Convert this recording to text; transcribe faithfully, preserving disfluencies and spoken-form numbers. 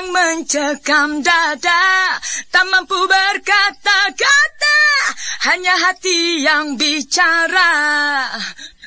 yang mencekam dada, tak mampu berkata-kata, hanya hati yang bicara.